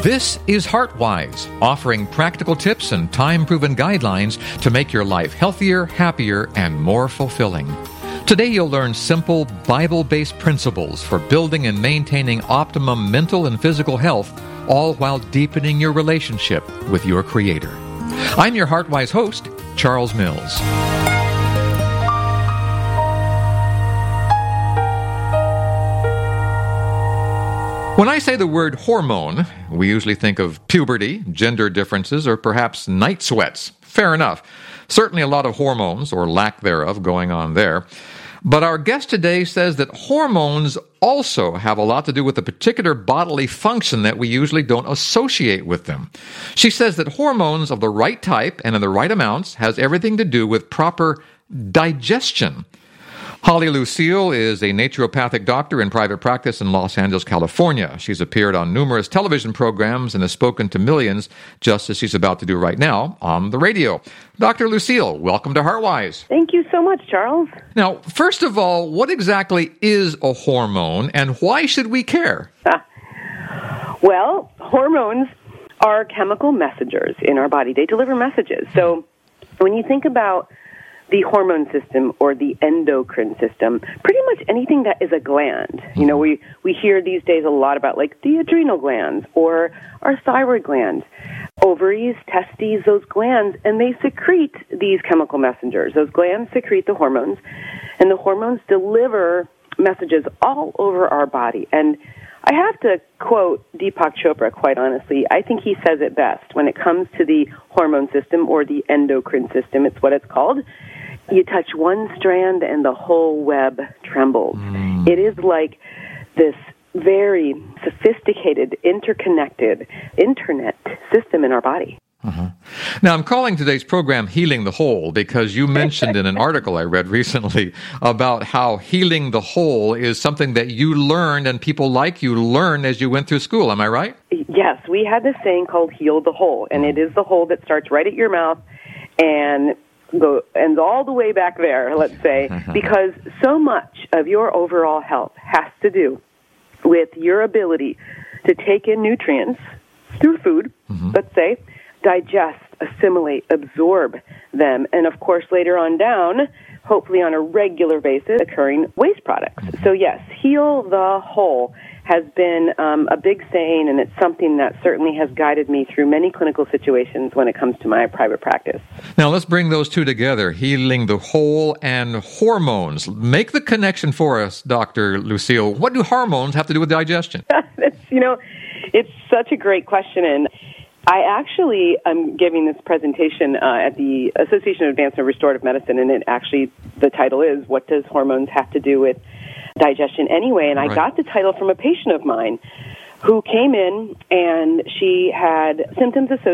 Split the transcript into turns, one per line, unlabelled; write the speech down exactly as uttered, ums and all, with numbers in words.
This is HeartWise, offering practical tips and time-proven guidelines to make your life healthier, happier, and more fulfilling. Today you'll learn simple, Bible-based principles for building and maintaining optimum mental and physical health, all while deepening your relationship with your Creator. I'm your HeartWise host, Charles Mills. When I say the word hormone, we usually think of puberty, gender differences, or perhaps night sweats. Fair enough. Certainly a lot of hormones, or lack thereof, going on there. But our guest today says that hormones also have a lot to do with a particular bodily function that we usually don't associate with them. She says that hormones of the right type and in the right amounts has everything to do with proper digestion. Holly Lucille is a naturopathic doctor in private practice in Los Angeles, California. She's appeared on numerous television programs and has spoken to millions, just as she's about to do right now on the radio. Doctor Lucille, welcome to HeartWise.
Thank you so much, Charles.
Now, first of all, what exactly is a hormone, and why should we care?
Well, hormones are chemical messengers in our body. They deliver messages. So when you think about the hormone system or the endocrine system, pretty much anything that is a gland. You know, we, we hear these days a lot about like the adrenal glands or our thyroid glands, ovaries, testes, those glands, and they secrete these chemical messengers. Those glands secrete the hormones, and the hormones deliver messages all over our body. And I have to quote Deepak Chopra, quite honestly. I think he says it best when it comes to the hormone system or the endocrine system. It's what it's called. You touch one strand and the whole web trembles. Mm. It is like this very sophisticated, interconnected internet system in our body.
Uh-huh. Now, I'm calling today's program Healing the Whole because you mentioned in an article I read recently about how healing the whole is something that you learned and people like you learned as you went through school. Am I right?
Yes, we had this saying called heal the whole, and it is the hole that starts right at your mouth and go ends all the way back there, let's say, because so much of your overall health has to do with your ability to take in nutrients through food, mm-hmm. let's say, digest, assimilate, absorb them, and of course later on down, hopefully on a regular basis, occurring waste products. Mm-hmm. So yes, heal the whole has been um, a big saying, and it's something that certainly has guided me through many clinical situations when it comes to my private practice.
Now, let's bring those two together, healing the whole and hormones. Make the connection for us, Doctor Lucille. What do hormones have to do with digestion?
it's, you know, it's such a great question, and I actually am giving this presentation uh, at the Association of Advanced and Restorative Medicine, and it actually, the title is, What Does Hormones Have to Do with Digestion Anyway? And I
right. got
the title from a patient of mine who came in, and she had symptoms associated